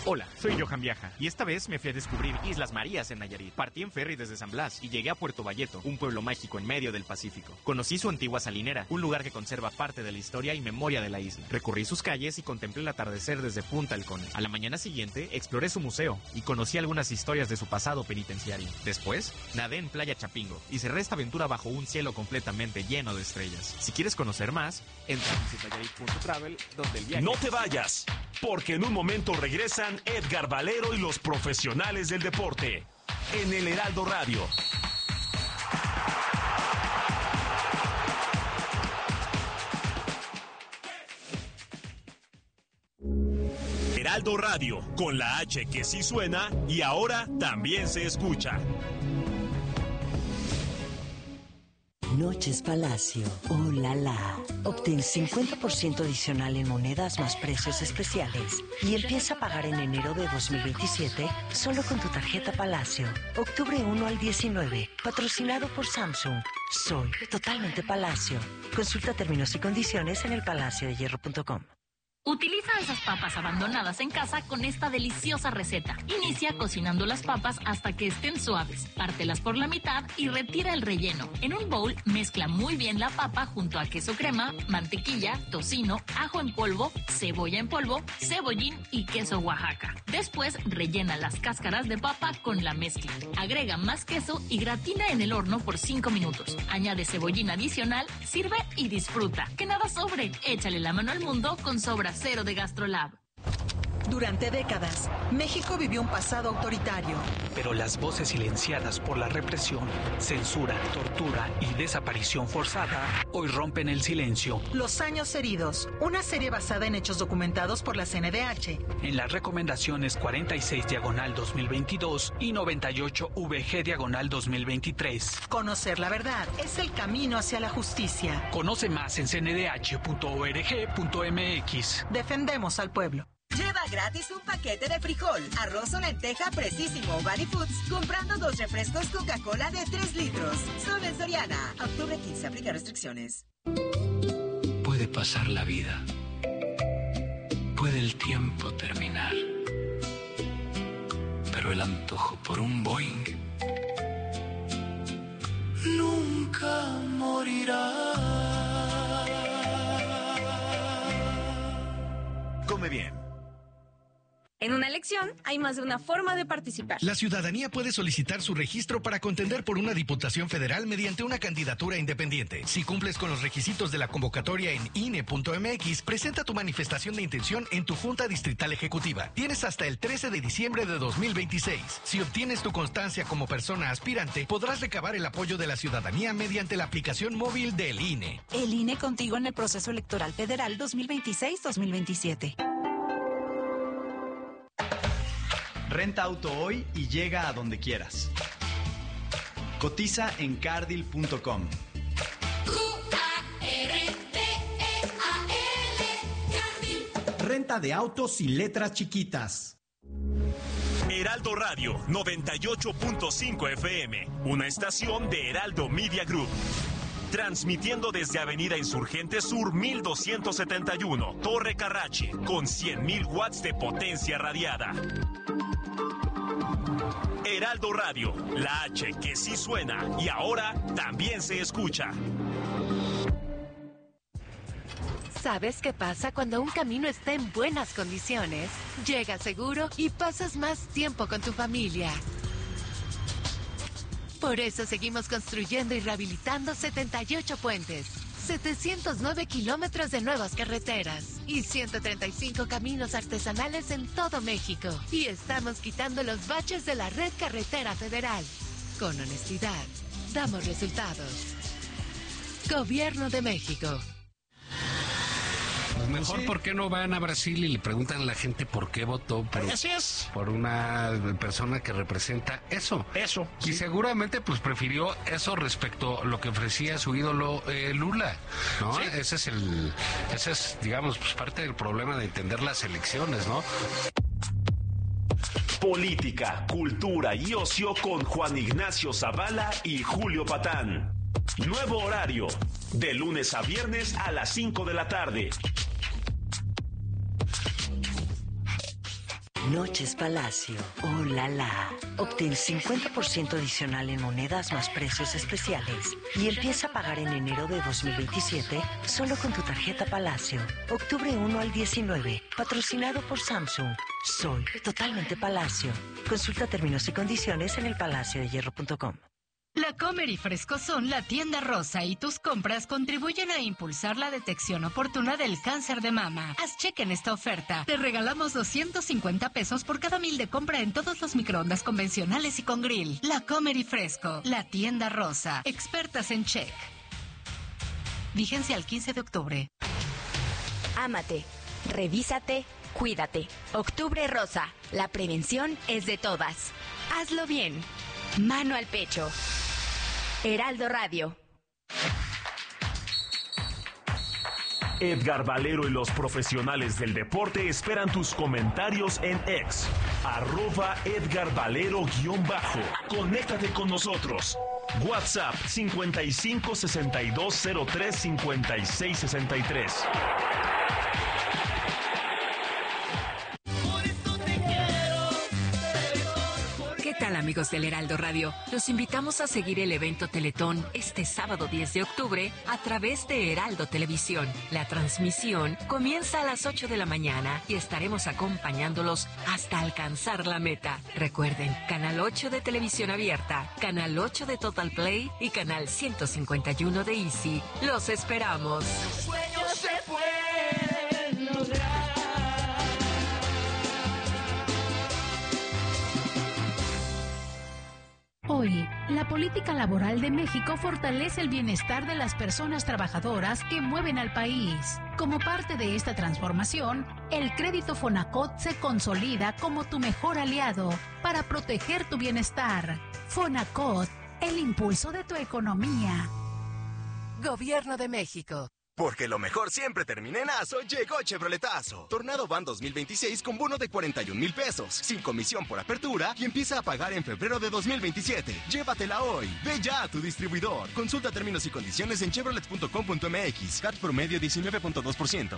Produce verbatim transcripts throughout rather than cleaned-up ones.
Hola, soy Johan Viaja y esta vez me fui a descubrir Islas Marías en Nayarit. Partí en ferry desde San Blas y llegué a Puerto Valleto, un pueblo mágico en medio del Pacífico. Conocí su antigua salinera, un lugar que conserva parte de la historia y memoria de la isla. Recorrí sus calles y contemplé el atardecer desde Punta Halcón. A la mañana siguiente, exploré su museo y conocí algunas historias de su pasado penitenciario. Después, nadé en Playa Chapingo y cerré esta aventura bajo un cielo completamente lleno de estrellas. Si quieres conocer más, entra a visit nayarit punto travel, donde el viaje... No te vayas, porque en un momento regresan Edgar Valero y los profesionales del deporte en el Heraldo Radio. Heraldo Radio, con la H que sí suena y ahora también se escucha. Noches Palacio, oh la la. Obtén cincuenta por ciento adicional en monedas más precios especiales y empieza a pagar en enero de dos mil veintisiete solo con tu tarjeta Palacio. Octubre primero al diecinueve, patrocinado por Samsung. Soy totalmente Palacio. Consulta términos y condiciones en el palacio de hierro punto com. Utiliza esas papas abandonadas en casa con esta deliciosa receta. Inicia cocinando las papas hasta que estén suaves. Pártelas por la mitad y retira el relleno. En un bowl, mezcla muy bien la papa junto a queso crema, mantequilla, tocino, ajo en polvo, cebolla en polvo, cebollín y queso Oaxaca. Después, rellena las cáscaras de papa con la mezcla. Agrega más queso y gratina en el horno por cinco minutos. Añade cebollín adicional, sirve y disfruta. Que nada sobre. Échale la mano al mundo con Sobra Cero de GastroLab. Durante décadas, México vivió un pasado autoritario. Pero las voces silenciadas por la represión, censura, tortura y desaparición forzada hoy rompen el silencio. Los años heridos, una serie basada en hechos documentados por la C N D H. En las recomendaciones cuarenta y seis diagonal dos mil veintidós y noventa y ocho V G diagonal dos mil veintitrés. Conocer la verdad es el camino hacia la justicia. Conoce más en c n d h punto org punto m x. Defendemos al pueblo. Lleva gratis un paquete de frijol, arroz o lenteja Precisimo Body Foods, comprando dos refrescos Coca-Cola de tres litros. Solo en Soriana. Octubre quince, aplica restricciones. Puede pasar la vida. Puede el tiempo terminar. Pero el antojo por un Boeing nunca morirá. Come bien. En una elección hay más de una forma de participar. La ciudadanía puede solicitar su registro para contender por una diputación federal mediante una candidatura independiente. Si cumples con los requisitos de la convocatoria en I N E punto m x, presenta tu manifestación de intención en tu Junta Distrital Ejecutiva. Tienes hasta el trece de diciembre de dos mil veintiséis. Si obtienes tu constancia como persona aspirante, podrás recabar el apoyo de la ciudadanía mediante la aplicación móvil del I N E. El I N E contigo en el proceso electoral federal dos mil veintiséis dos mil veintisiete. Renta auto hoy y llega a donde quieras. Cotiza en cardil punto com. Renta de autos y letras chiquitas. Heraldo Radio noventa y ocho punto cinco F M, una estación de Heraldo Media Group. Transmitiendo desde Avenida Insurgente Sur mil doscientos setenta y uno, Torre Carrache, con cien mil watts de potencia radiada. Heraldo Radio, la H que sí suena y ahora también se escucha. ¿Sabes qué pasa cuando un camino está en buenas condiciones? Llegas seguro y pasas más tiempo con tu familia. Por eso seguimos construyendo y rehabilitando setenta y ocho puentes, setecientos nueve kilómetros de nuevas carreteras y ciento treinta y cinco caminos artesanales en todo México. Y estamos quitando los baches de la red carretera federal. Con honestidad, damos resultados. Gobierno de México. Pues mejor, sí. ¿Por qué no van a Brasil y le preguntan a la gente por qué votó por, Así es. por una persona que representa eso? Eso. Y sí. seguramente pues prefirió eso respecto a lo que ofrecía su ídolo eh, Lula, ¿no? Sí. Ese es el, ese es, digamos, pues parte del problema de entender las elecciones, ¿no? Política, cultura y ocio con Juan Ignacio Zavala y Julio Patán. Nuevo horario, de lunes a viernes a las cinco de la tarde. Noches Palacio. ¡Oh, la, la! Obtén cincuenta por ciento adicional en monedas más precios especiales y empieza a pagar en enero de dos mil veintisiete solo con tu tarjeta Palacio. Octubre uno al diecinueve. Patrocinado por Samsung. Soy totalmente Palacio. Consulta términos y condiciones en el palacio de hierro punto com. La Comer y Fresco son la tienda rosa y tus compras contribuyen a impulsar la detección oportuna del cáncer de mama. Haz cheque en esta oferta. Te regalamos doscientos cincuenta pesos por cada mil de compra en todos los microondas convencionales y con grill. La Comer y Fresco, la tienda rosa. Expertas en check. Vigencia al quince de octubre. Ámate, revísate, cuídate. Octubre Rosa. La prevención es de todas. Hazlo bien. Mano al pecho. Heraldo Radio. Edgar Valero y los profesionales del deporte esperan tus comentarios en X, arroba Edgar Valero-bajo. Conéctate con nosotros. WhatsApp cincuenta y cinco sesenta y dos cero tres cincuenta y seis sesenta y tres. ¿Qué tal, amigos del Heraldo Radio? Los invitamos a seguir el evento Teletón este sábado diez de octubre a través de Heraldo Televisión. La transmisión comienza a las ocho de la mañana y estaremos acompañándolos hasta alcanzar la meta. Recuerden, Canal ocho de Televisión Abierta, Canal ocho de Total Play y Canal ciento cincuenta y uno de Easy. ¡Los esperamos! Los sueños se pueden lograr. Hoy, la política laboral de México fortalece el bienestar de las personas trabajadoras que mueven al país. Como parte de esta transformación, el crédito Fonacot se consolida como tu mejor aliado para proteger tu bienestar. Fonacot, el impulso de tu economía. Gobierno de México. Porque lo mejor siempre termina en Aso, llegó Chevroletazo. Tornado Van dos mil veintiséis con bono de cuarenta y un mil pesos, sin comisión por apertura y empieza a pagar en febrero de dos mil veintisiete. Llévatela hoy. Ve ya a tu distribuidor. Consulta términos y condiciones en chevrolet punto com punto m x. C A T promedio diecinueve punto dos por ciento.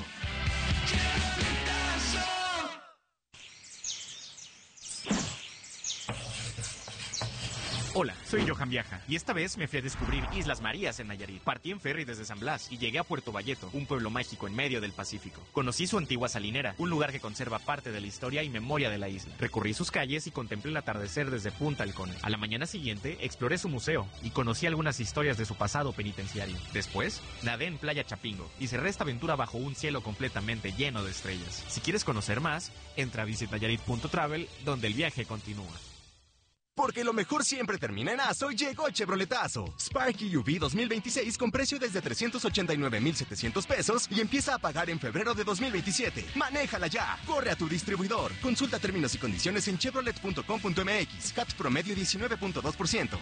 Hola, soy Johan Viaja y esta vez me fui a descubrir Islas Marías en Nayarit. Partí en ferry desde San Blas y llegué a Puerto Valleto, un pueblo mágico en medio del Pacífico. Conocí su antigua salinera, un lugar que conserva parte de la historia y memoria de la isla. Recorrí sus calles y contemplé el atardecer desde Punta Halcón. A la mañana siguiente exploré su museo y conocí algunas historias de su pasado penitenciario. Después, nadé en Playa Chapingo y cerré esta aventura bajo un cielo completamente lleno de estrellas. Si quieres conocer más, entra a visit nayarit punto travel, donde el viaje continúa. Porque lo mejor siempre termina en Aso y llegó Chevroletazo. Sparky U V dos mil veintiséis con precio desde trescientos ochenta y nueve mil setecientos pesos y empieza a pagar en febrero de dos mil veintisiete. ¡Manéjala ya! Corre a tu distribuidor. Consulta términos y condiciones en chevrolet punto com punto m x. C A T promedio diecinueve punto dos por ciento.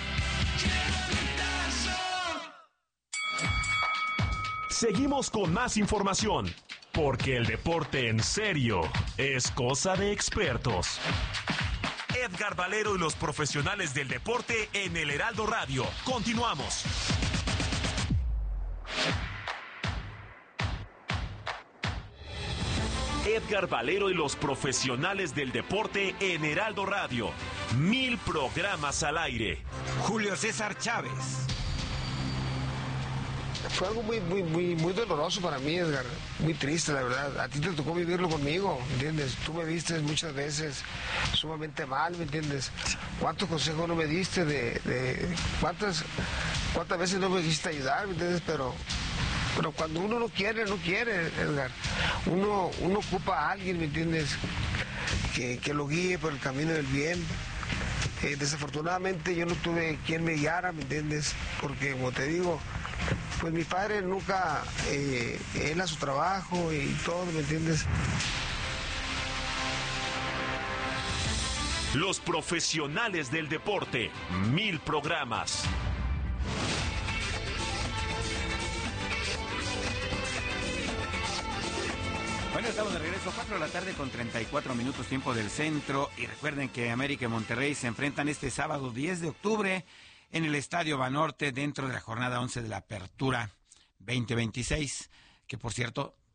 Seguimos con más información, porque el deporte en serio es cosa de expertos. Edgar Valero y los profesionales del deporte en el Heraldo Radio. Continuamos. Edgar Valero y los profesionales del deporte en Heraldo Radio. Mil programas al aire. Julio César Chávez. Fue algo muy, muy, muy, muy doloroso para mí, Edgar. Muy triste, la verdad. A ti te tocó vivirlo conmigo, ¿entiendes? Tú me viste muchas veces sumamente mal, ¿me entiendes? ¿Cuántos consejos no me diste de... de cuántas, cuántas veces no me quisiste ayudar, ¿me entiendes? Pero, pero cuando uno no quiere, no quiere, Edgar. Uno, uno ocupa a alguien, ¿me entiendes? Que, que lo guíe por el camino del bien. Eh, desafortunadamente yo no tuve quien me guiara, ¿me entiendes? Porque, como te digo... Pues mi padre nunca, eh, él a su trabajo y todo, ¿me entiendes? Los profesionales del deporte, mil programas. Bueno, estamos de regreso, cuatro de la tarde con treinta y cuatro minutos tiempo del centro. Y recuerden que América y Monterrey se enfrentan este sábado diez de octubre en el Estadio Banorte dentro de la jornada once de la Apertura veinte veintiséis, que por cierto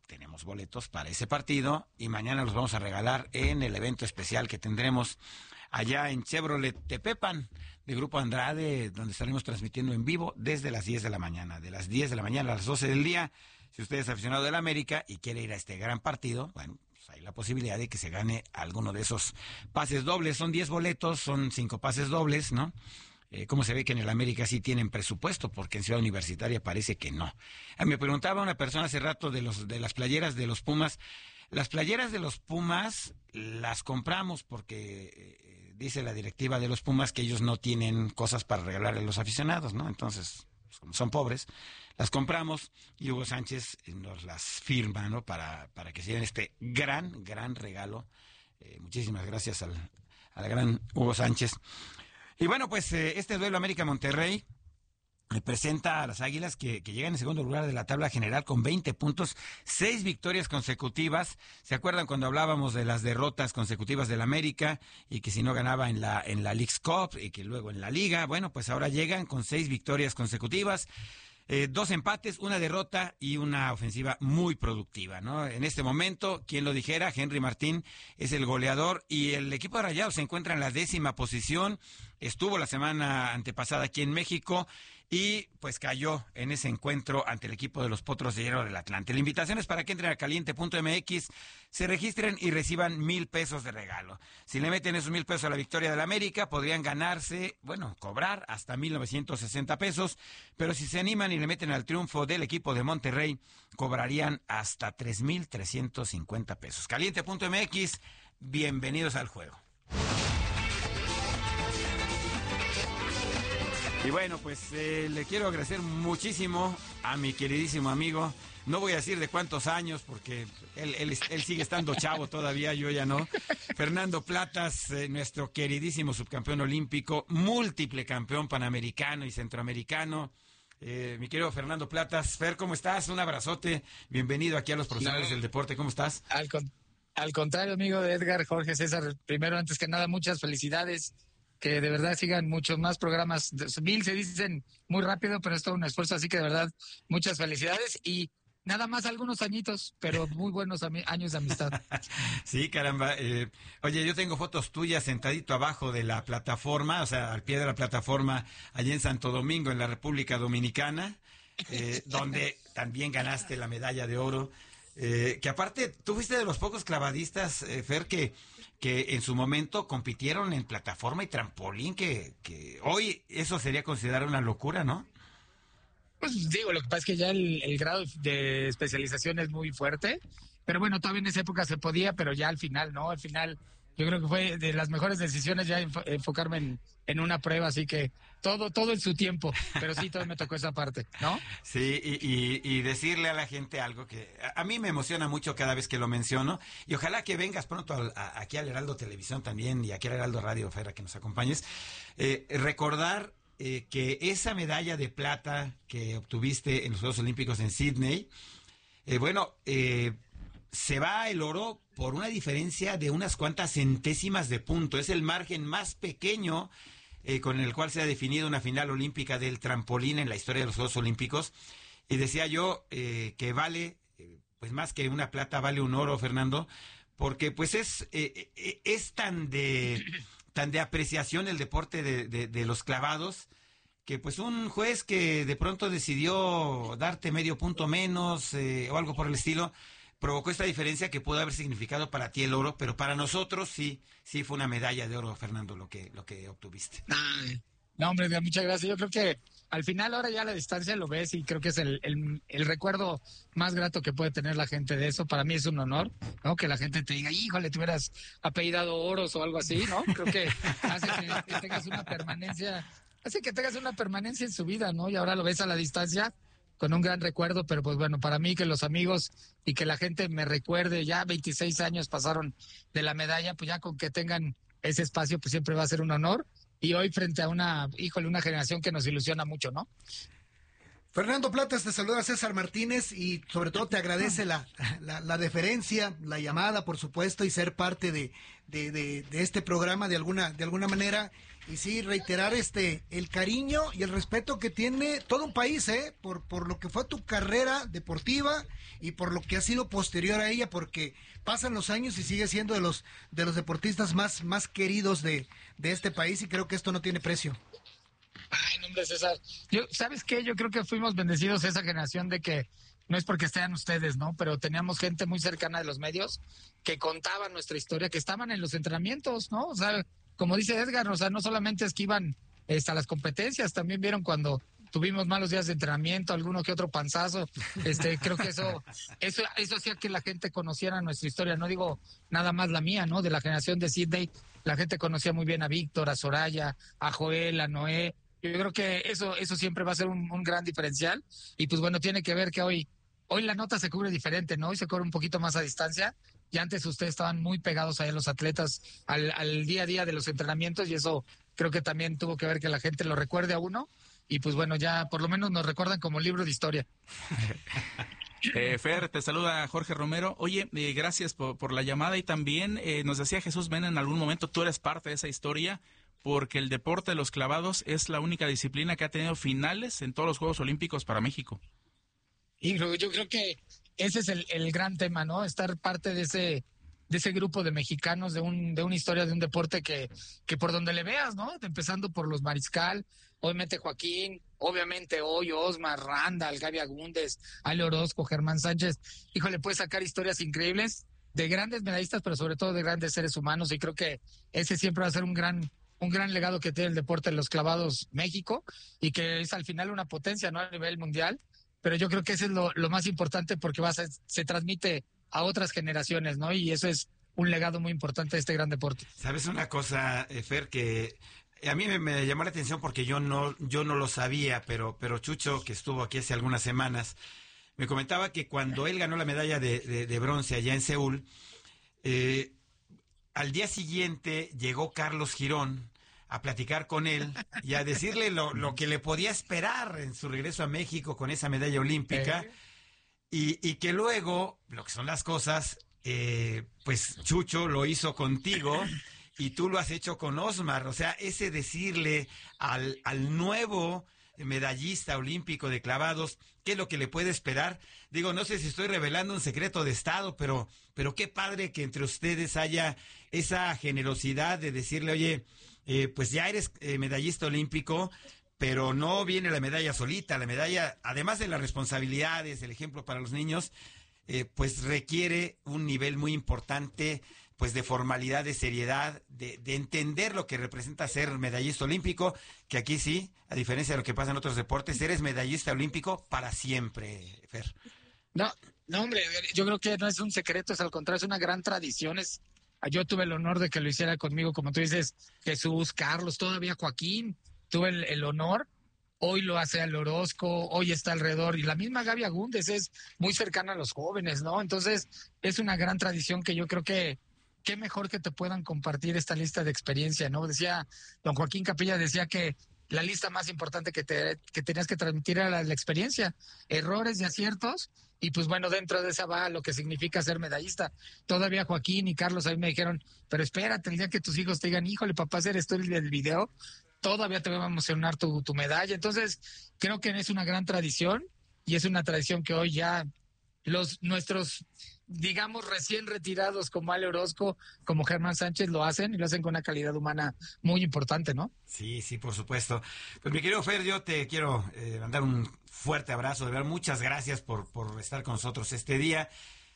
tenemos boletos para ese partido y mañana los vamos a regalar en el evento especial que tendremos allá en Chevrolet Tepepan de Grupo Andrade, donde estaremos transmitiendo en vivo desde las diez de la mañana, de las diez de la mañana a las doce del día. Si usted es aficionado del América y quiere ir a este gran partido, bueno, pues hay la posibilidad de que se gane alguno de esos pases dobles. Son diez boletos, son cinco pases dobles, ¿no? Eh, ¿Cómo se ve que en el América sí tienen presupuesto? Porque en Ciudad Universitaria parece que no. Ah, me preguntaba una persona hace rato de los de las playeras de los Pumas. Las playeras de los Pumas las compramos porque eh, dice la directiva de los Pumas que ellos no tienen cosas para regalarle a los aficionados, ¿no? Entonces, pues, como son pobres, las compramos y Hugo Sánchez nos las firma, ¿no? Para, para que se den este gran, gran regalo. Eh, muchísimas gracias al, al gran Hugo Sánchez. Y bueno, pues eh, este duelo América-Monterrey eh, presenta a las Águilas que, que llegan en segundo lugar de la tabla general con veinte puntos, seis victorias consecutivas. ¿Se acuerdan cuando hablábamos de las derrotas consecutivas del América y que si no ganaba en la en la Leagues Cup y que luego en la Liga? Bueno, pues ahora llegan con seis victorias consecutivas. Eh, dos empates, una derrota y una ofensiva muy productiva, ¿no? En este momento, quien lo dijera, Henry Martín es el goleador y el equipo de Rayados se encuentra en la décima posición. Estuvo la semana antepasada aquí en México y pues cayó en ese encuentro ante el equipo de los Potros de Hierro del Atlante. La invitación es para que entren a caliente punto m x, se registren y reciban mil pesos de regalo. Si le meten esos mil pesos a la victoria del América, podrían ganarse, bueno, cobrar hasta mil novecientos sesenta pesos, pero si se animan y le meten al triunfo del equipo de Monterrey, cobrarían hasta tres mil trescientos cincuenta pesos. caliente punto m x, bienvenidos al juego. Y bueno, pues eh, le quiero agradecer muchísimo a mi queridísimo amigo. No voy a decir de cuántos años, porque él, él, él sigue estando chavo todavía, yo ya no. Fernando Platas, eh, nuestro queridísimo subcampeón olímpico, múltiple campeón panamericano y centroamericano. Eh, mi querido Fernando Platas, Fer, ¿cómo estás? Un abrazote. Bienvenido aquí a los profesionales no, del deporte. ¿Cómo estás? Al, con, al contrario, amigo de Edgar, Jorge, César, primero, antes que nada, muchas felicidades. Que de verdad sigan muchos más programas. Mil se dicen muy rápido, pero es todo un esfuerzo, así que de verdad muchas felicidades y nada más algunos añitos, pero muy buenos años de amistad. Sí, caramba. Eh, oye, yo tengo fotos tuyas sentadito abajo de la plataforma, o sea, al pie de la plataforma, allí en Santo Domingo, en la República Dominicana, eh, donde también ganaste la medalla de oro. Eh, que aparte, tú fuiste de los pocos clavadistas, eh, Fer, que... que en su momento compitieron en plataforma y trampolín, que, que hoy eso sería considerado una locura, ¿no? Pues digo, lo que pasa es que ya el, el grado de especialización es muy fuerte, pero bueno, todavía en esa época se podía, pero ya al final, ¿no? Al final yo creo que fue de las mejores decisiones ya enfo- enfocarme en, en una prueba, así que todo todo en su tiempo, pero sí, todavía me tocó esa parte, ¿no? Sí, y, y, y decirle a la gente algo que a, a mí me emociona mucho cada vez que lo menciono, y ojalá que vengas pronto a, a, aquí al Heraldo Televisión también, y aquí al Heraldo Radio, Fer, a que nos acompañes, eh, recordar eh, que esa medalla de plata que obtuviste en los Juegos Olímpicos en Sydney, eh, bueno, eh, se va el oro por una diferencia de unas cuantas centésimas de punto. Es el margen más pequeño eh, con el cual se ha definido una final olímpica del trampolín en la historia de los Juegos Olímpicos. Y decía yo eh, que vale, eh, pues más que una plata, vale un oro, Fernando, porque pues es, eh, eh, es tan de, tan de apreciación el deporte de, de, de los clavados, que pues un juez que de pronto decidió darte medio punto menos eh, o algo por el estilo, provocó esta diferencia que pudo haber significado para ti el oro, pero para nosotros sí, sí fue una medalla de oro, Fernando, lo que, lo que obtuviste. Ay, no, hombre, muchas gracias. Yo creo que al final ahora ya a la distancia lo ves y creo que es el, el, el recuerdo más grato que puede tener la gente de eso. Para mí es un honor, ¿no? Que la gente te diga, híjole, te hubieras apellidado Oros o algo así, ¿no? Creo que hace que, que tengas una permanencia, hace que tengas una permanencia en su vida, ¿no? Y ahora lo ves a la distancia con un gran recuerdo, pero pues bueno, para mí que los amigos y que la gente me recuerde, ya veintiséis años pasaron de la medalla, pues ya con que tengan ese espacio, pues siempre va a ser un honor. Y hoy frente a una, híjole, una generación que nos ilusiona mucho, ¿no? Fernando Platas, te saluda César Martínez y sobre todo te agradece la, la, la deferencia, la llamada, por supuesto, y ser parte de, de, de, de este programa de alguna, de alguna manera. Y sí, reiterar este el cariño y el respeto que tiene todo un país, ¿eh? Por, por lo que fue tu carrera deportiva y por lo que ha sido posterior a ella, porque pasan los años y sigue siendo de los, de los deportistas más, más queridos de, de este país, y creo que esto no tiene precio. Ay, no, hombre, César. Yo, ¿sabes qué? Yo creo que fuimos bendecidos esa generación de que, no es porque estén ustedes, ¿no? Pero teníamos gente muy cercana de los medios que contaban nuestra historia, que estaban en los entrenamientos, ¿no? O sea, como dice Edgar, o sea, no solamente es que iban este, a las competencias, también vieron cuando tuvimos malos días de entrenamiento, alguno que otro panzazo. Este, creo que eso, eso, eso hacía que la gente conociera nuestra historia. No digo nada más la mía, ¿no? De la generación de Sydney, la gente conocía muy bien a Víctor, a Soraya, a Joel, a Noé. Yo creo que eso, eso siempre va a ser un, un gran diferencial. Y pues bueno, tiene que ver que hoy, hoy la nota se cubre diferente, ¿no? Hoy se cubre un poquito más a distancia. Y antes ustedes estaban muy pegados ahí a los atletas, al, al día a día de los entrenamientos, y eso creo que también tuvo que ver que la gente lo recuerde a uno. Y pues bueno, ya por lo menos nos recuerdan como libro de historia. Eh, Fer, te saluda Jorge Romero. Oye, eh, gracias por, por la llamada, y también eh, nos decía Jesús Mena en algún momento, tú eres parte de esa historia, porque el deporte de los clavados es la única disciplina que ha tenido finales en todos los Juegos Olímpicos para México. Y yo creo que ese es el, el gran tema, ¿no? Estar parte de ese de ese grupo de mexicanos, de un de una historia de un deporte que, que por donde le veas, ¿no? Empezando por los Mariscal, obviamente Joaquín, obviamente hoy Osmar, Randall, Gaby Agúndez, Ale Orozco, Germán Sánchez. Híjole, puedes sacar historias increíbles de grandes medallistas, pero sobre todo de grandes seres humanos, y creo que ese siempre va a ser un gran un gran legado que tiene el deporte de los clavados México, y que es al final una potencia, ¿no? A nivel mundial. Pero yo creo que eso es lo, lo más importante, porque va a ser, se transmite a otras generaciones, ¿no? Y eso es un legado muy importante de este gran deporte. ¿Sabes una cosa, Fer, que a mí me, me llamó la atención porque yo no yo no lo sabía, pero pero Chucho, que estuvo aquí hace algunas semanas, me comentaba que cuando él ganó la medalla de, de, de bronce allá en Seúl, eh, al día siguiente llegó Carlos Girón a platicar con él y a decirle lo, lo que le podía esperar en su regreso a México con esa medalla olímpica, eh. y, y que luego, lo que son las cosas, eh, pues Chucho lo hizo contigo y tú lo has hecho con Osmar. O sea, ese decirle al, al nuevo medallista olímpico de clavados qué es lo que le puede esperar. Digo, no sé si estoy revelando un secreto de Estado, pero, pero qué padre que entre ustedes haya esa generosidad de decirle, oye, Eh, pues ya eres eh, medallista olímpico, pero no viene la medalla solita. La medalla, además de las responsabilidades, el ejemplo para los niños, eh, pues requiere un nivel muy importante, pues de formalidad, de seriedad, de, de entender lo que representa ser medallista olímpico, que aquí sí, a diferencia de lo que pasa en otros deportes, eres medallista olímpico para siempre, Fer. No, no, hombre, yo creo que no es un secreto, es al contrario, es una gran tradición. Es Yo tuve el honor de que lo hiciera conmigo, como tú dices, Jesús, Carlos, todavía Joaquín, tuve el, el honor. Hoy lo hace al Orozco, hoy está alrededor, y la misma Gaby Agúndez es muy cercana a los jóvenes, ¿no? Entonces, es una gran tradición que yo creo que qué mejor que te puedan compartir esta lista de experiencia, ¿no? Decía, don Joaquín Capilla decía que la lista más importante que, te, que tenías que transmitir era la, la experiencia, errores y aciertos. Y pues bueno, dentro de esa va lo que significa ser medallista. Todavía Joaquín y Carlos a mí me dijeron, pero espérate, el día que tus hijos te digan, híjole, papá, ¿eres tú el del video? Todavía te va a emocionar tu, tu medalla. Entonces, creo que es una gran tradición, y es una tradición que hoy ya los nuestros, digamos, recién retirados como Ale Orozco, como Germán Sánchez lo hacen, y lo hacen con una calidad humana muy importante, ¿no? Sí, sí, por supuesto. Pues mi querido Fer, yo te quiero eh, mandar un fuerte abrazo, de verdad, muchas gracias por, por estar con nosotros este día.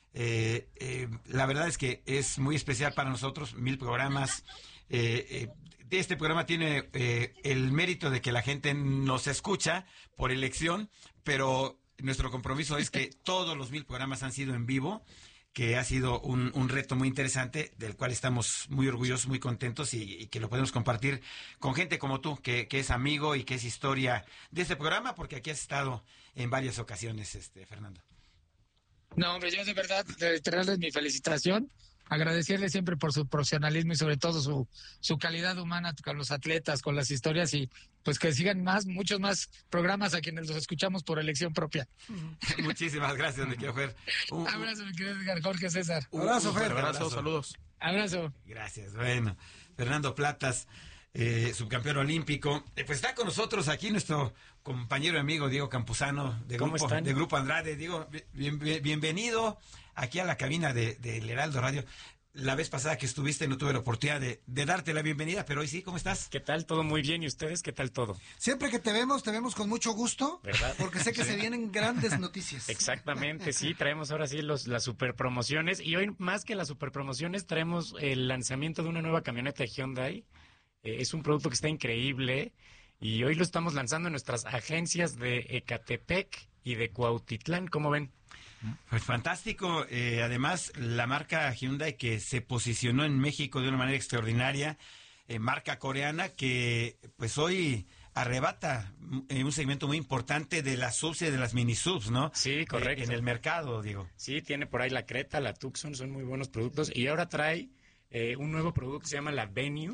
Eh, eh, la verdad es que es muy especial para nosotros, mil programas. Eh, eh, este programa tiene eh, el mérito de que la gente nos escucha por elección, pero nuestro compromiso es que todos los mil programas han sido en vivo, que ha sido un, un reto muy interesante, del cual estamos muy orgullosos, muy contentos, y, y que lo podemos compartir con gente como tú, que, que es amigo y que es historia de este programa, porque aquí has estado en varias ocasiones, este Fernando. No, hombre, yo de verdad, reiterarles mi felicitación. agradecerle siempre por su profesionalismo y sobre todo su, su calidad humana con los atletas, con las historias y pues que sigan más, muchos más programas a quienes los escuchamos por elección propia. Muchísimas gracias, mi querido Fer. Un abrazo, mi querido Edgar, Jorge César. Un abrazo, Fer. Abrazo, abrazo, saludos. Abrazo. Gracias, bueno. Fernando Platas, eh, subcampeón olímpico. Eh, pues está con nosotros aquí nuestro compañero y amigo Diego Campuzano de ¿Cómo grupo, están? de Grupo Andrade. Diego, bien, bien, bienvenido aquí a la cabina de, de El Heraldo Radio. La vez pasada que estuviste no tuve la oportunidad de, de darte la bienvenida, pero hoy sí, ¿cómo estás? ¿Qué tal? ¿Todo muy bien? ¿Y ustedes? ¿Qué tal todo? Siempre que te vemos, te vemos con mucho gusto, ¿verdad? Porque sé que se vienen grandes noticias. Exactamente, sí, traemos ahora sí los, las superpromociones y hoy más que las superpromociones traemos el lanzamiento de una nueva camioneta de Hyundai. Eh, es un producto que está increíble y hoy lo estamos lanzando en nuestras agencias de Ecatepec y de Cuautitlán, ¿cómo ven? Pues fantástico, eh, además la marca Hyundai que se posicionó en México de una manera extraordinaria, eh, marca coreana que pues hoy arrebata eh, un segmento muy importante de las subs y de las mini subs, ¿no? Sí, correcto. Eh, en el mercado, digo. Sí, tiene por ahí la Creta, la Tucson, son muy buenos productos y ahora trae eh, un nuevo producto que se llama la Venue.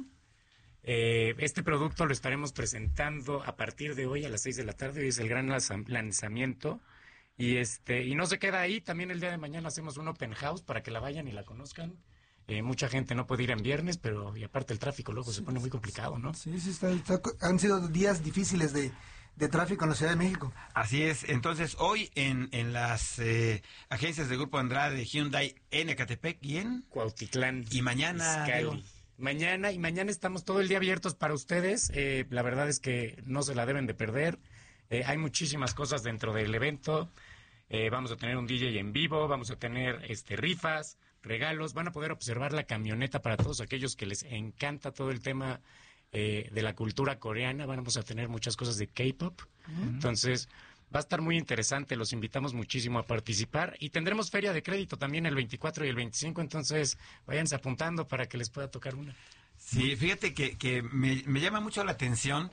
Eh, este producto lo estaremos presentando a partir de hoy a las seis de la tarde, hoy es el gran lanzamiento. Y este y no se queda ahí, también el día de mañana hacemos un open house para que la vayan y la conozcan. Eh, mucha gente no puede ir en viernes, pero y aparte el tráfico luego sí, se pone muy complicado, ¿no? Sí, sí, está, está, han sido días difíciles de, de tráfico en la Ciudad de México. Así es, entonces hoy en, en las eh, agencias de Grupo Andrade, Hyundai en Ecatepec y en Cuautitlán. Y mañana... Mañana y mañana estamos todo el día abiertos para ustedes, eh, la verdad es que no se la deben de perder. Eh, hay muchísimas cosas dentro del evento. Eh, vamos a tener un D J en vivo, vamos a tener este rifas, regalos, van a poder observar la camioneta para todos aquellos que les encanta todo el tema eh, de la cultura coreana. Vamos a tener muchas cosas de K-pop. Uh-huh. Entonces, va a estar muy interesante, los invitamos muchísimo a participar y tendremos feria de crédito también el veinticuatro y el veinticinco, entonces váyanse apuntando para que les pueda tocar una. Sí, fíjate que, que me, me llama mucho la atención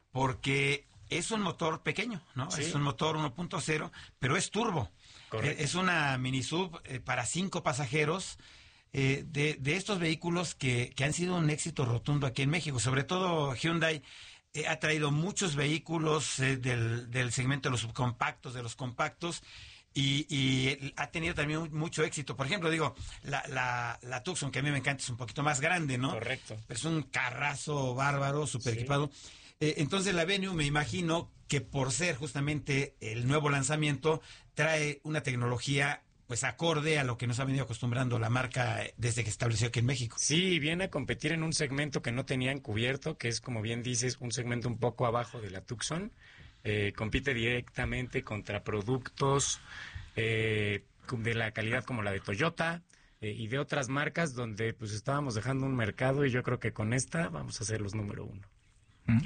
porque es un motor pequeño, ¿no? Sí. Es un motor uno punto cero, pero es turbo. Correcto. Es una mini sub eh, para cinco pasajeros eh, de, de estos vehículos que, que han sido un éxito rotundo aquí en México. Sobre todo Hyundai eh, ha traído muchos vehículos eh, del, del segmento de los subcompactos, de los compactos, y, y ha tenido también mucho éxito. Por ejemplo, digo, la, la, la Tucson, que a mí me encanta, es un poquito más grande, ¿no? Correcto. Pero es un carrazo bárbaro, súper sí. equipado. Eh, entonces la Venue, me imagino que por ser justamente el nuevo lanzamiento, trae una tecnología pues acorde a lo que nos ha venido acostumbrando la marca desde que estableció aquí en México. Sí, viene a competir en un segmento que no tenían cubierto, que es, como bien dices, un segmento un poco abajo de la Tucson. Eh, compite directamente contra productos eh, de la calidad como la de Toyota eh, y de otras marcas donde pues estábamos dejando un mercado y yo creo que con esta vamos a ser los número uno. ¿Mm?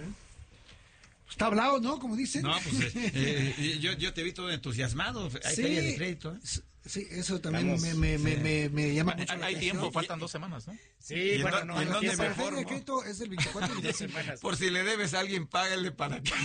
Está hablado, ¿no? Como dicen. No, pues eh, eh, yo, yo te vi todo entusiasmado. Hay sí, feria de crédito, ¿eh? Sí, eso también me, me, sí. me, me, me llama mucho hay, la hay atención. tiempo, faltan dos semanas, ¿no? Sí, bueno, no, ¿en dónde la mejor, feria de crédito es del veinticuatro y veinticinco. Por si le debes a alguien, págale para que,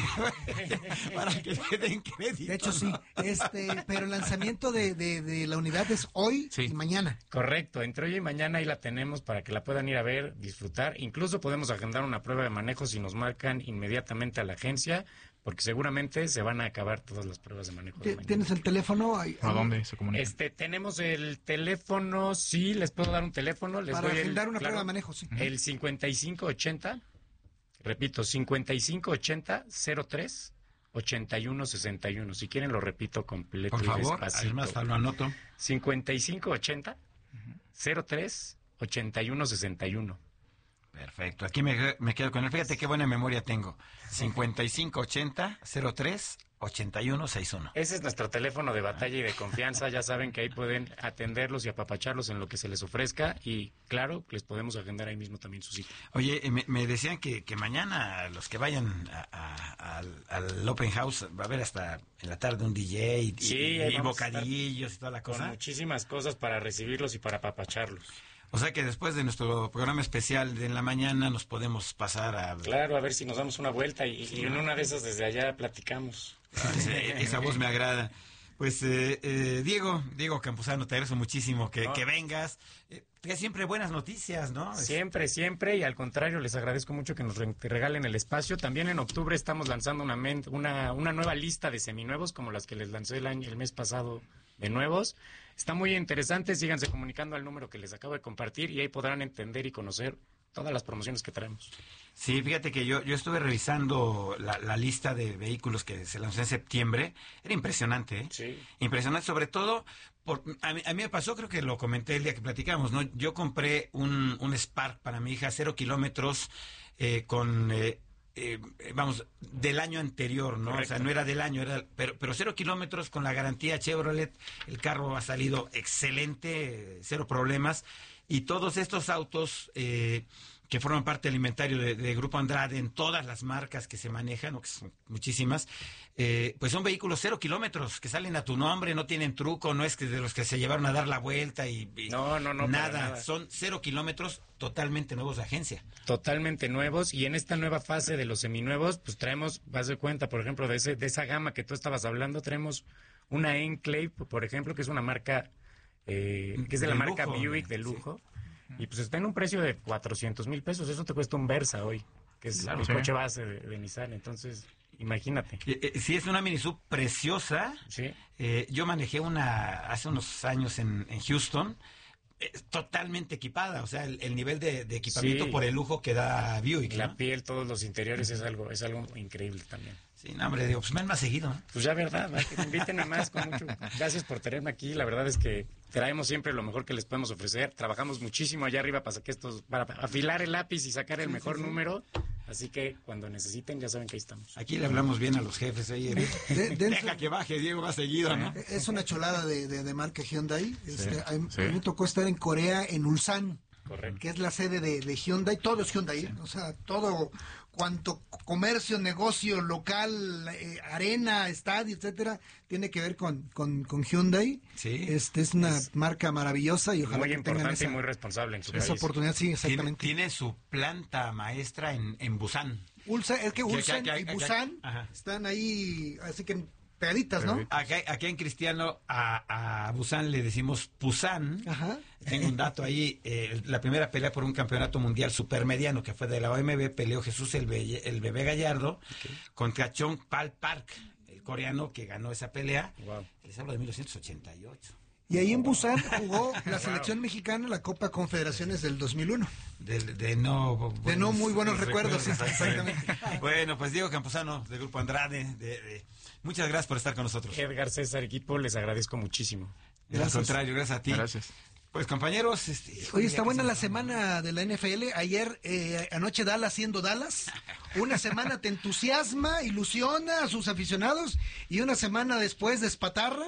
para que te den crédito. De hecho, sí. Este, pero el lanzamiento de, de, de la unidad es hoy sí. y mañana. Correcto. Entre hoy y mañana ahí la tenemos para que la puedan ir a ver, disfrutar. Incluso podemos agendar una prueba de manejo si nos marcan inmediatamente a la agencia, porque seguramente se van a acabar todas las pruebas de manejo. De ¿Tienes el teléfono? ¿A dónde se comunica? Este, tenemos el teléfono, sí, les puedo dar un teléfono. Les Para doy agendar el, una claro, prueba de manejo, sí. El cincuenta y cinco ochenta, repito, cincuenta y cinco ochenta cero tres ochenta y uno sesenta y uno. Si quieren lo repito completo. Por y favor, despacito. además lo anoto. cincuenta y cinco ochenta cero tres ochenta y uno sesenta y uno. Perfecto, aquí me, me quedo con él. Fíjate qué buena memoria tengo. cincuenta y cinco ochenta cero tres ochenta y uno sesenta y uno. Ese es nuestro teléfono de batalla y de confianza. Ya saben que ahí pueden atenderlos y apapacharlos en lo que se les ofrezca. Y claro, les podemos agendar ahí mismo también su cita. Oye, me, me decían que, que mañana los que vayan a, a, al, al Open House va a haber hasta en la tarde un D J y, sí, y, y bocadillos y toda la cosa. Con muchísimas cosas para recibirlos y para apapacharlos. O sea que después de nuestro programa especial de en la mañana nos podemos pasar a... Claro, a ver si nos damos una vuelta y, y en una de esas desde allá platicamos. Ah, esa, esa voz me agrada. Pues, eh, eh, Diego, Diego Campuzano, te agradezco muchísimo que, No. que vengas. Eh, que siempre buenas noticias, ¿no? Siempre, siempre, y al contrario, les agradezco mucho que nos re- que regalen el espacio. También en octubre estamos lanzando una, men- una, una nueva lista de seminuevos, como las que les lancé el, año, el mes pasado de nuevos. Está muy interesante, síganse comunicando al número que les acabo de compartir y ahí podrán entender y conocer todas las promociones que traemos. Sí, fíjate que yo, yo estuve revisando la, la lista de vehículos que se lanzó en septiembre. Era impresionante, ¿eh? Sí. Impresionante, sobre todo, por, a, mí, a mí me pasó, creo que lo comenté el día que platicamos, ¿no? Yo compré un, un Spark para mi hija, cero kilómetros, eh, con... Eh, eh, vamos, del año anterior, ¿no? Correcto. O sea, no era del año, era pero, pero cero kilómetros con la garantía Chevrolet. El carro ha salido excelente, cero problemas. Y todos estos autos eh, que forman parte del inventario de, de Grupo Andrade en todas las marcas que se manejan, o que son muchísimas, eh, pues son vehículos cero kilómetros, que salen a tu nombre, no tienen truco, no es que de los que se llevaron a dar la vuelta y, y No, no, no, para nada. nada. Son cero kilómetros totalmente nuevos de agencia. Totalmente nuevos, y en esta nueva fase de los seminuevos, pues traemos, vas de cuenta, por ejemplo, de ese de esa gama que tú estabas hablando, traemos una Enclave, por ejemplo, que es una marca, eh, que es de la De marca lujo, Buick de lujo, y pues está en un precio de cuatrocientos mil pesos, eso te cuesta un Versa hoy, que es Claro, el sí. coche base de, de Nissan, entonces, imagínate. Eh, eh, sí, es una Mini Sub preciosa. Sí. Eh, yo manejé una hace unos años en, en Houston, eh, totalmente equipada, o sea, el, el nivel de, de equipamiento Sí. por el lujo que da Buick, La ¿no? piel, todos los interiores, es algo es algo increíble también. Sí, no, hombre, digo, pues ven más seguido, ¿no? Pues ya, verdad, ¿verdad? Que invítenme más, con mucho. Gracias por tenerme aquí. La verdad es que traemos siempre lo mejor que les podemos ofrecer. Trabajamos muchísimo allá arriba para que estos, para afilar el lápiz y sacar el Sí, mejor sí, sí. número. Así que cuando necesiten, ya saben que ahí estamos. Aquí le hablamos bien a los jefes, oye, De- dentro- deja que baje, Diego va seguido, ¿no? Es una cholada de, de, de marca Hyundai. Este, a, mí- sí. a mí me tocó estar en Corea, en Ulsan, Correcto. que es la sede de, de Hyundai. Todo es Hyundai, ¿eh? O sea, todo cuanto comercio, negocio local, eh, arena, estadio, etcétera, tiene que ver con, con, con Hyundai. Sí. Este es una marca maravillosa y ojalá Muy que tengan importante esa, y muy responsable en su esa país. oportunidad. Sí, Tiene, exactamente. tiene su planta maestra en, en Busan. Ulsan, es que Que- que- Ulsan que- y que- Busan ajá. están ahí, así que pegaditas, ¿no? Acá, acá en Cristiano, a, a Busan le decimos Pusan. Ajá. Tengo un dato ahí. eh, la primera pelea por un campeonato mundial supermediano que fue de la O M B, peleó Jesús el, Be- el Bebé Gallardo contra Chong Pal Park, el coreano que ganó esa pelea. Wow. Les hablo de mil novecientos ochenta y ocho. Y ahí en Busan jugó la selección mexicana la Copa Confederaciones del dos mil uno. De, de no De no muy buenos recuerdos, exactamente. Bueno, pues Diego Campuzano, del Grupo Andrade, de- de- muchas gracias por estar con nosotros. Edgar, César, equipo, les agradezco muchísimo. Al contrario, gracias a ti. Gracias. Pues compañeros, este, híjole, Oye, ya está casi buena nos la vamos. semana de la N F L. Ayer, eh, anoche Dallas siendo Dallas. Una semana te entusiasma, ilusiona a sus aficionados y una semana después despatarra.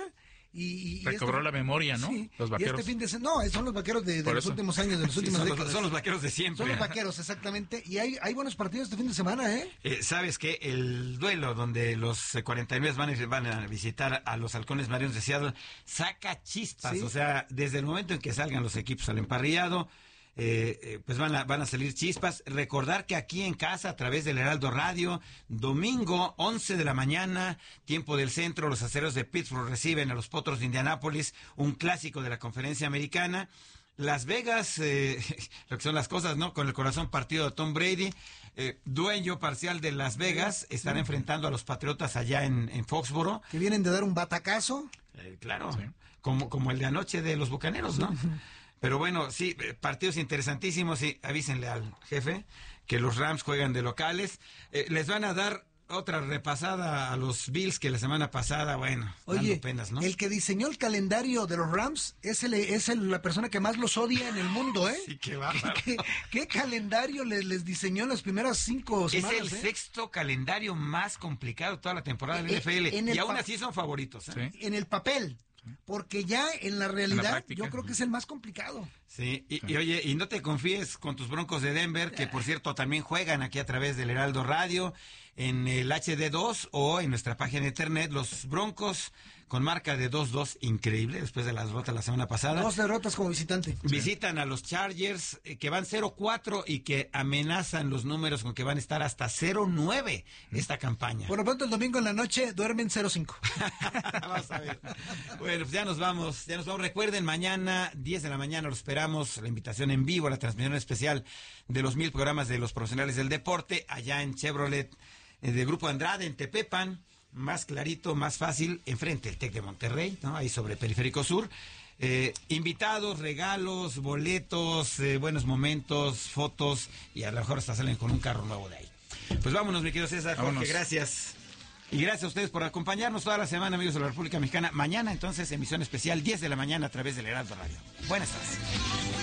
Y, y Recobró este- la memoria, ¿no? Sí, Los y vaqueros. este fin de semana, no, son los vaqueros de, de Por los eso. últimos años, de las Sí, últimas son, los, décadas. son los vaqueros de siempre. Son los vaqueros, exactamente. Y hay, hay buenos partidos este fin de semana, ¿eh? Eh, ¿Sabes qué? El duelo donde los eh, cuarenta y nueve van, a- van a visitar a los halcones marinos de Seattle saca chispas. Sí. O sea, desde el momento en que salgan los equipos al emparrillado, eh, eh, pues van a, van a salir chispas. Recordar que aquí en casa, a través del Heraldo Radio, domingo, once de la mañana, tiempo del centro, los aceros de Pittsburgh reciben a los Potros de Indianápolis, un clásico de la conferencia americana. Las Vegas, eh, lo que son las cosas, ¿no? Con el corazón partido de Tom Brady, eh, dueño parcial de Las Vegas, están enfrentando a los Patriotas allá en, en Foxboro. Que vienen de dar un batacazo. Eh, claro, como, como el de anoche de los Bucaneros, ¿no? Pero bueno, sí, eh, partidos interesantísimos, y avísenle al jefe que los Rams juegan de locales. Eh, les van a dar otra repasada a los Bills que la semana pasada, bueno, Oye, dando penas, ¿no? el que diseñó el calendario de los Rams es, el, es el- la persona que más los odia en el mundo, ¿eh? Sí, qué bárbaro. ¿Qué, qué calendario les, les diseñó en las primeras cinco Es semanas? el eh? sexto calendario más complicado de toda la temporada de la Eh, N F L. en el Y aún pa- así son favoritos. ¿eh? En el papel. Porque ya en la realidad práctica. yo creo que es el más complicado. Sí, y, y oye, y no te confíes con tus Broncos de Denver, que por cierto también juegan aquí a través del Heraldo Radio, en el H D dos o en nuestra página de internet. Los Broncos con marca de dos dos, increíble, después de la derrota la semana pasada. Dos derrotas como visitante. Visitan a los Chargers, eh, que van cero cuatro y que amenazan los números con que van a estar hasta cero nueve esta campaña. Por lo pronto, el domingo en la noche duermen cero cinco. Vamos a ver. Bueno, pues ya nos vamos, ya nos vamos. Recuerden, mañana, diez de la mañana, los esperamos, la invitación en vivo, la transmisión especial de los mil programas de los profesionales del deporte, allá en Chevrolet, eh, de Grupo Andrade, en Tepepan. Más clarito, más fácil, enfrente el TEC de Monterrey, ¿no? Ahí sobre Periférico Sur. Eh, invitados, regalos, boletos, eh, buenos momentos, fotos, y a lo mejor hasta salen con un carro nuevo de ahí. Pues vámonos, mi querido César, Jorge, vámonos. Gracias. Y gracias a ustedes por acompañarnos toda la semana, amigos de la República Mexicana. Mañana, entonces, emisión especial, diez de la mañana, a través del Heraldo Radio. Buenas tardes.